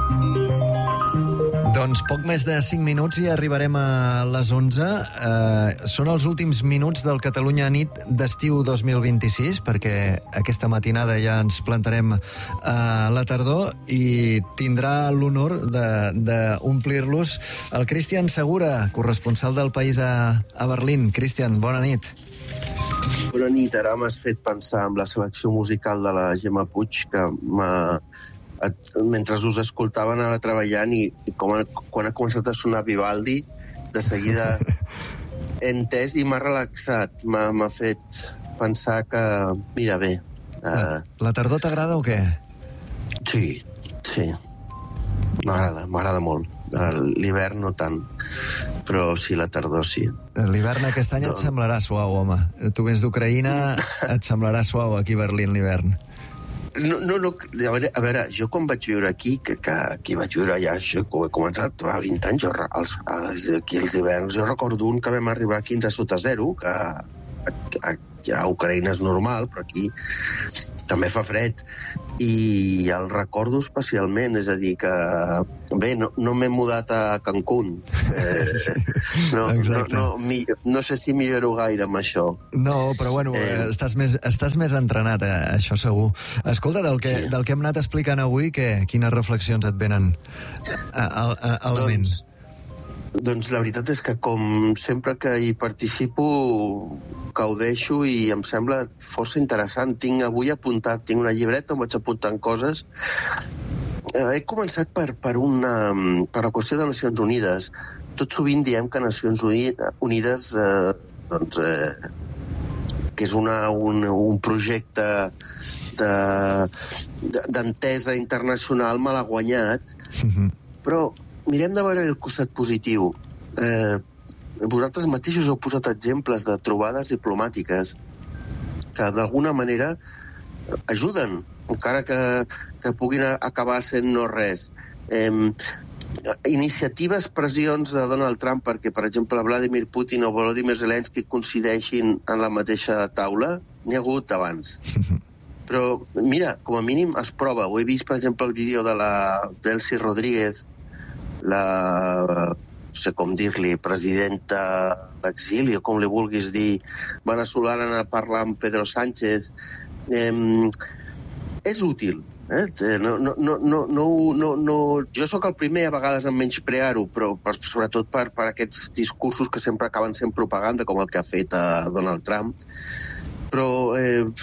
Doncs poc més de 5 minuts i arribarem a les 11. Són els últims minuts del Catalunya Nit d'estiu 2026, perquè aquesta matinada ja ens plantarem a la tardor i tindrà l'honor d'omplir-los el Cristian Segura, corresponsal del País a Berlín. Cristian, bona nit. Bona nit. Ara m'has fet pensar en la selecció musical de la Gemma Puig, que mentre us escoltava anava treballant i quan ha començat a sonar Vivaldi de seguida he entès i m'ha relaxat, m'ha fet pensar que, mira, bé. La tardor t'agrada o què? Sí, m'agrada molt. L'hivern no tant, però sí, la tardor sí. L'hivern aquest any et semblarà suau, home. Tu vens d'Ucraïna, et semblarà suau aquí a Berlín l'hivern. No, a veure, jo quan vaig viure aquí, que aquí vaig viure ja, he començat a 20 anys, aquí els hiverns, jo recordo un que vam arribar a 15 sota 0, que a Ucraïna és normal, però aquí també fa fred, i el recordo especialment, és a dir, que bé, no m'he mudat a Cancún, no sé si milloro gaire amb això. No, però bueno, estàs més entrenat, això segur. Escolta, del que hem anat explicant avui, quines reflexions et venen al ment? Doncs la veritat és que com sempre que hi participo gaudeixo i em sembla força interessant. Tinc avui apuntat, tinc una llibreta on vaig apuntant coses. He començat per la qüestió de Nacions Unides. Tot sovint diem que Nacions Unides que és un projecte d'entesa internacional malaguanyat, però mirem de veure el costat positiu. Vosaltres mateixos heu posat exemples de trobades diplomàtiques que d'alguna manera ajuden, encara que puguin acabar sent no res. Iniciatives, pressions de Donald Trump perquè, per exemple, Vladimir Putin o Volodymyr Zelensky coincideixin en la mateixa taula, n'hi ha hagut abans. Però, mira, com a mínim es prova. Ho he vist, per exemple, el vídeo de la Delcy Rodríguez, no sé com dir-li, presidenta d'exili, o com li vulguis dir, veneçolana, a parlar amb Pedro Sánchez. És útil. Jo sóc el primer a vegades en menysprear-ho, però sobretot per aquests discursos que sempre acaben sent propaganda, com el que ha fet Donald Trump. Però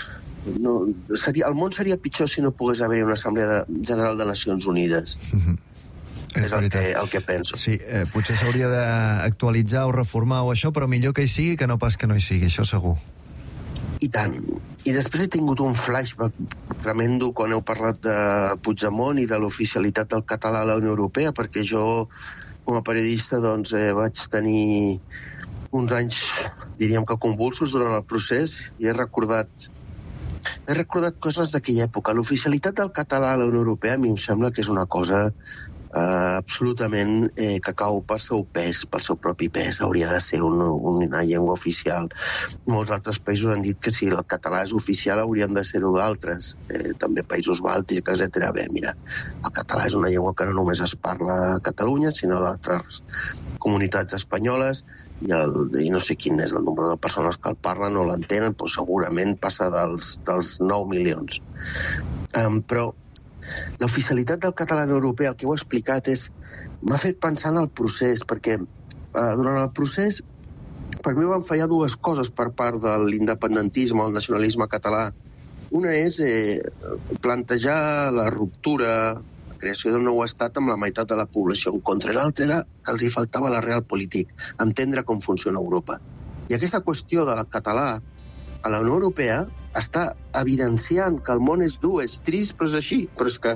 el món seria pitjor si no pogués haver una assemblea general de Nacions Unides. És el que penso. Sí, potser s'hauria d'actualitzar o reformar o això, però millor que hi sigui que no pas que no hi sigui, això segur. I tant. I després he tingut un flashback tremendo quan heu parlat de Puigdemont i de l'oficialitat del català a la Unió Europea, perquè jo, com a periodista, doncs, vaig tenir uns anys, diríem que convulsos durant el procés, i he recordat coses d'aquella època. L'oficialitat del català a la Unió Europea a mi em sembla que és una cosa absolutament que cau pel seu pes, pel seu propi pes. Hauria de ser una llengua oficial. Molts altres països han dit que si el català és oficial haurien de ser-ho d'altres, també països bàltics, etc. Bé, mira, el català és una llengua que no només es parla a Catalunya, sinó d'altres comunitats espanyoles, i no sé quin és el nombre de persones que el parlen o l'entenen, però segurament passa dels 9 milions. Però l'oficialitat del català europeu, el que heu explicat, m'ha fet pensar en el procés, perquè durant el procés per mi van fallar dues coses per part de l'independentisme o el nacionalisme català. Una és plantejar la ruptura, la creació d'un nou estat amb la meitat de la població en contra. L'altra els hi faltava la realpolitik, entendre com funciona Europa. I aquesta qüestió del català a la Unió Europea està evidenciant que el món és dur, és trist, però és així. Però és que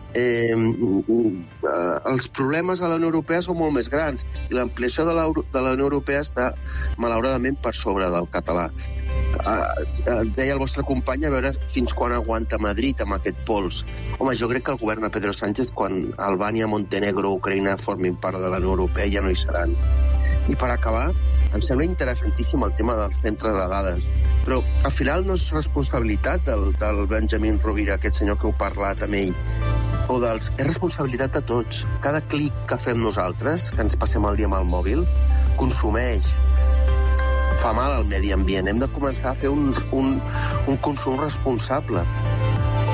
els problemes a la Unió Europea són molt més grans i l'ampliació de la Unió Europea està, malauradament, per sobre del català. Deia el vostre company a veure fins quan aguanta Madrid amb aquest pols. Home, jo crec que el govern de Pedro Sánchez, quan Albània, Montenegro, Ucraïna formin part de la Unió Europea, ja no hi seran. I per acabar, em sembla interessantíssim el tema del centre de dades, però al final no és responsabilitat del Benjamin Rovira, aquest senyor que heu parlat amb ell. o és responsabilitat de tots. Cada clic que fem nosaltres, que ens passem el dia amb el mòbil, consumeix, fa mal al medi ambient. Hem de començar a fer un consum responsable.